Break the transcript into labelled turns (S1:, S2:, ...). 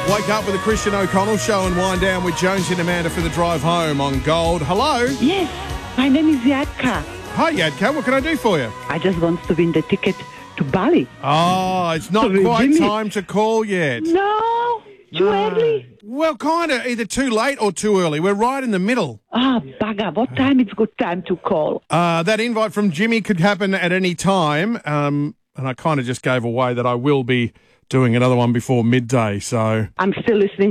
S1: Wake up with the Christian O'Connell Show and wind down with Jonesy and Amanda for the drive home on Gold. Hello.
S2: Yes, my name is Yadka.
S1: Hi, Yadka. What can I do for you?
S2: I just want to win the ticket to Bali.
S1: Oh, it's not
S2: Sorry,
S1: quite
S2: Jimmy.
S1: time to call yet.
S2: No, too early.
S1: Well, kind of. Either too late or too early. We're right in the middle.
S2: Ah, bugger. What time is good time to call?
S1: That invite from Jimmy could happen at any time. And I kind of just gave away that I will be doing another one before midday, so...
S2: I'm still listening